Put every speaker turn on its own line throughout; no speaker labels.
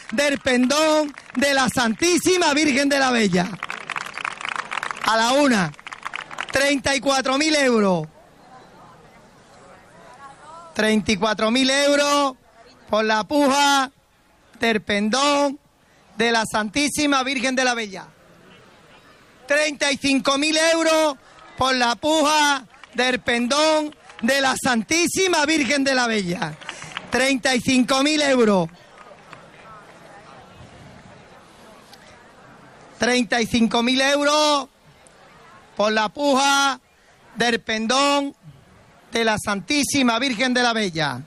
del pendón de la Santísima Virgen de la Bella. A la una, 34.000 euros. 34.000 euros por la puja del pendón de la Santísima Virgen de la Bella. 35.000 euros por la puja del pendón de la Santísima Virgen de la Bella. 35.000 euros. 35.000 euros por la puja del pendón de la Santísima Virgen de la Bella.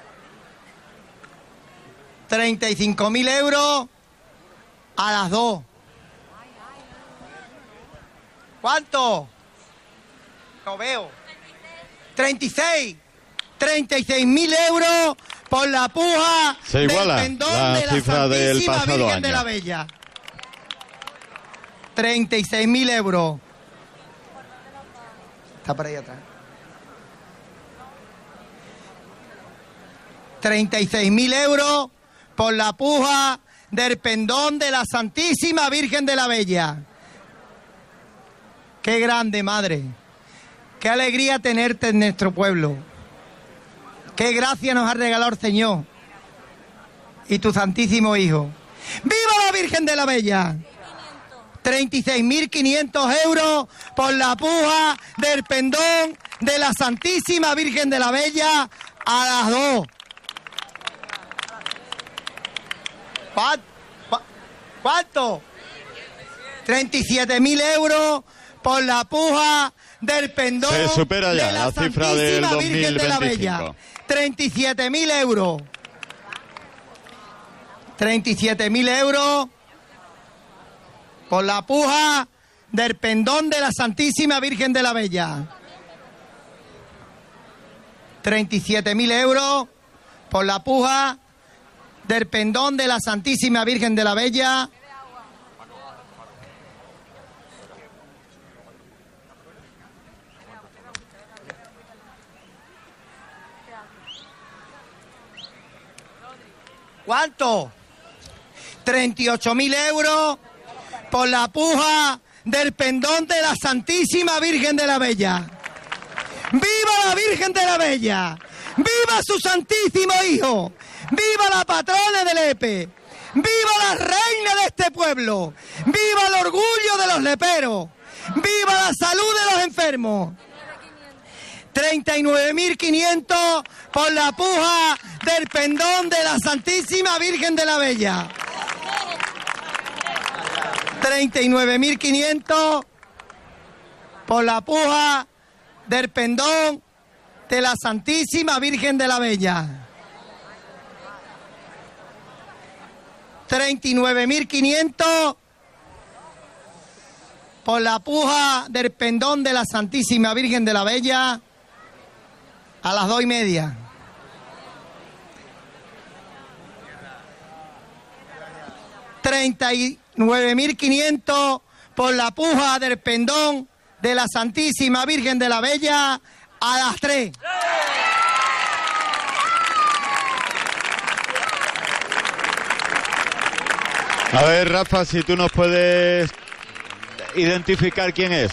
35.000 euros a las 2. ¿Cuánto? No veo. 36. 36.000 euros por la puja
se iguala
del pendón
la
de la
cifra del
Santísima
pasado
Virgen
año.
de la Bella. 36.000 euros. Está por ahí atrás. 36.000 euros por la puja del pendón de la Santísima Virgen de la Bella. Qué grande, madre. Qué alegría tenerte en nuestro pueblo. Qué gracia nos ha regalado el Señor y tu Santísimo Hijo. ¡Viva la Virgen de la Bella! 36.500 euros por la puja del pendón de la Santísima Virgen de la Bella a las 2. ¿Cuánto? 37.000 euros por la puja del pendón
se supera ya
de la
cifra del
Santísima Virgen de la Bella. 37.000 euros. 37.000 euros por la puja del pendón de la Santísima Virgen de la Bella. 37.000 euros por la puja del pendón de la Santísima Virgen de la Bella. ¿Cuánto? 38.000 euros por la puja del pendón de la Santísima Virgen de la Bella. ¡Viva la Virgen de la Bella! ¡Viva su Santísimo Hijo! ¡Viva la patrona del EPE! ¡Viva la reina de este pueblo! ¡Viva el orgullo de los leperos! ¡Viva la salud de los enfermos! 39.500 por la puja del pendón de la Santísima Virgen de la Bella. 39.500 por la puja del pendón de la Santísima Virgen de la Bella. 39.500 por la puja del pendón de la Santísima Virgen de la Bella a las 2:30. 39.500 por la puja del pendón de la Santísima Virgen de la Bella a las 3.
A ver, Rafa, si tú nos puedes identificar quién es.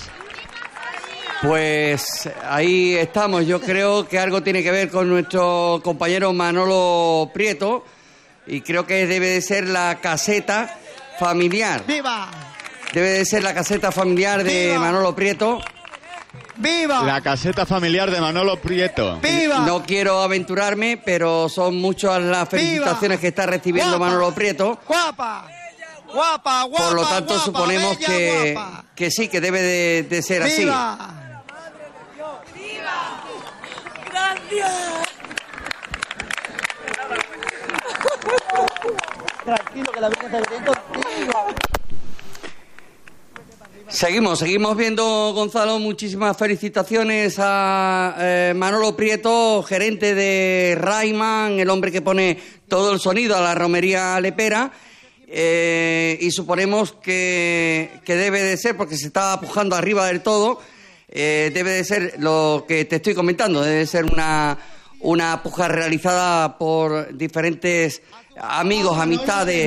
Pues ahí estamos. Yo creo que algo tiene que ver con nuestro compañero Manolo Prieto y creo que debe de ser la caseta familiar.
¡Viva!
Debe de ser la caseta familiar de
¡Viva!
Manolo Prieto.
¡Viva!
La caseta familiar de Manolo Prieto.
¡Viva!
No quiero aventurarme, pero son muchas las felicitaciones que está recibiendo
¡Guapa!
Manolo Prieto.
¡Guapa! ¡Guapa, guapa!
Por lo tanto,
guapa,
suponemos
bella,
que sí, que debe de ser así.
¡Viva!
¡Gracias!
Tranquilo, que la Virgen está viendo.
Seguimos viendo, Gonzalo. Muchísimas felicitaciones a Manolo Prieto, gerente de Rayman, el hombre que pone todo el sonido a la romería lepera. Y suponemos que debe de ser, porque se está pujando arriba del todo, debe de ser lo que te estoy comentando, debe de ser una puja realizada por diferentes amigos, amistades.